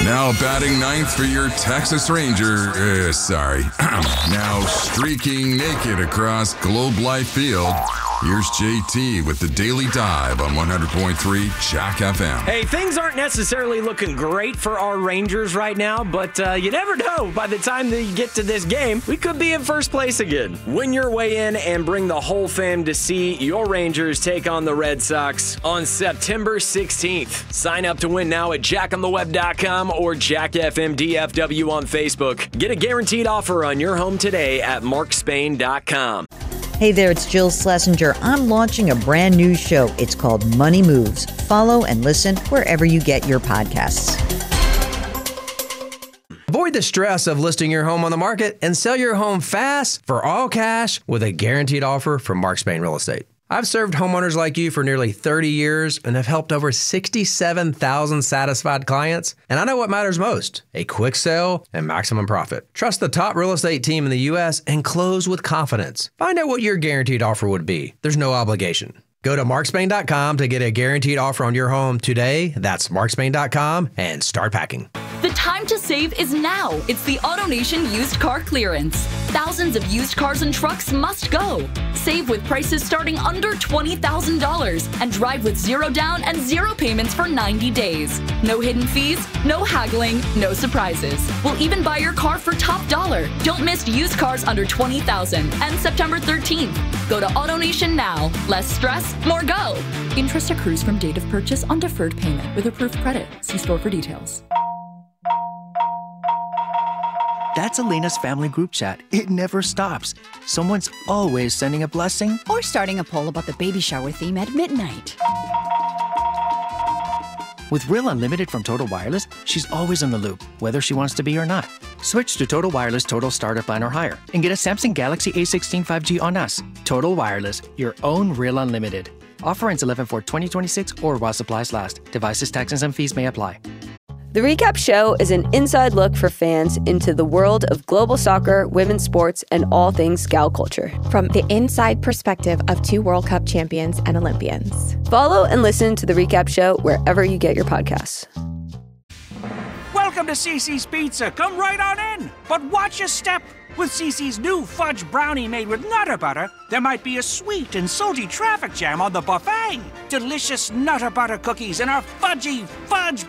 Now batting ninth for your Texas Rangers. Now streaking naked across Globe Life Field. Here's JT with the Daily Dive on 100.3 Jack FM. Hey, things aren't necessarily looking great for our Rangers right now, but you never know. By the time that you get to this game, we could be in first place again. Win your way in and bring the whole fam to see your Rangers take on the Red Sox on September 16th. Sign up to win now at jackontheweb.com or JackFMDFW on Facebook. Get a guaranteed offer on your home today at markspain.com. Hey there, it's Jill Schlesinger. I'm launching a brand new show. It's called Money Moves. Follow and listen wherever you get your podcasts. Avoid the stress of listing your home on the market and sell your home fast for all cash with a guaranteed offer from Mark Spain Real Estate. I've served homeowners like you for nearly 30 years and have helped over 67,000 satisfied clients. And I know what matters most, a quick sale and maximum profit. Trust the top real estate team in the U.S. and close with confidence. Find out what your guaranteed offer would be. There's no obligation. Go to markspain.com to get a guaranteed offer on your home today. That's markspain.com and start packing. The time to save is now. It's the AutoNation used car clearance. Thousands of used cars and trucks must go. Save with prices starting under $20,000 and drive with zero down and zero payments for 90 days. No hidden fees, no haggling, no surprises. We'll even buy your car for top dollar. Don't miss used cars under $20,000 and September 13th. Go to AutoNation now. Less stress, more go. Interest accrues from date of purchase on deferred payment with approved credit. See store for details. That's Elena's family group chat. It never stops. Someone's always sending a blessing or starting a poll about the baby shower theme at midnight. With Real Unlimited from Total Wireless, she's always in the loop, whether she wants to be or not. Switch to Total Wireless Total Starter Plan or higher and get a Samsung Galaxy A16 5G on us. Total Wireless, your own Real Unlimited. Offer ends 11/4/2026 or while supplies last. Devices, taxes, and fees may apply. The Recap Show is an inside look for fans into the world of global soccer, women's sports, and all things gal culture. From the inside perspective of 2 World Cup champions and Olympians. Follow and listen to The Recap Show wherever you get your podcasts. Welcome to CiCi's Pizza. Come right on in. But watch your step. With CiCi's new fudge brownie made with Nutter Butter, there might be a sweet and salty traffic jam on the buffet. Delicious Nutter Butter cookies and our fudgy fudge